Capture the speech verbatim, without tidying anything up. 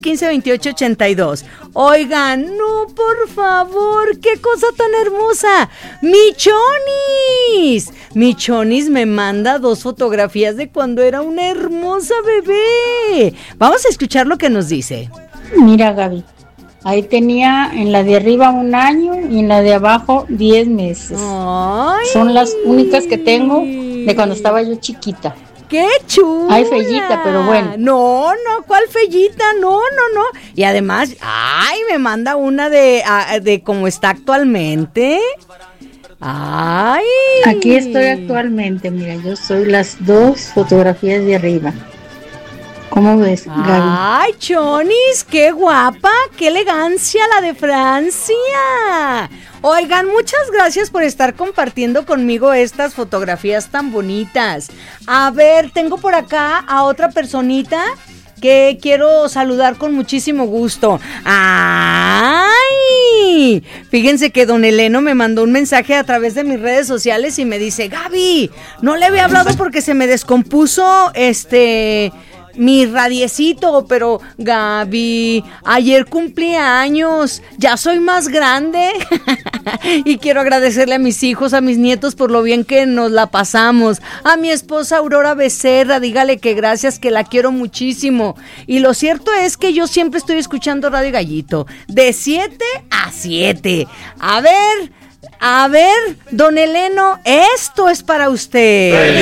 quince veintiocho ochenta y dos. Oigan, no, por favor, qué cosa tan hermosa. Mi Chonis. Mi Chonis me manda dos fotografías de cuando era una hermosa bebé. Vamos a escuchar lo que nos dice. Mira, Gaby, ahí tenía en la de arriba un año y en la de abajo diez meses. Ay. Son las únicas que tengo de cuando estaba yo chiquita. ¡Qué chula! Ay, fellita, pero bueno. No, no, ¿cuál fellita? No, no, no. Y además, ay, me manda una de, de cómo está actualmente. Ay. Aquí estoy actualmente, mira, yo soy las dos fotografías de arriba. ¿Cómo ves, Gaby? Ay, Chonis, qué guapa, qué elegancia la de Francia. Oigan, muchas gracias por estar compartiendo conmigo estas fotografías tan bonitas. A ver, tengo por acá a otra personita que quiero saludar con muchísimo gusto. ¡Ay! Fíjense que don Eleno me mandó un mensaje a través de mis redes sociales y me dice, Gaby, no le había hablado porque se me descompuso este... mi radiecito, pero Gaby, ayer cumplí años, ya soy más grande y quiero agradecerle a mis hijos, a mis nietos por lo bien que nos la pasamos, a mi esposa Aurora Becerra, dígale que gracias, que la quiero muchísimo, y lo cierto es que yo siempre estoy escuchando Radio Gallito, de siete a siete, a ver, a ver, don Eleno, esto es para usted.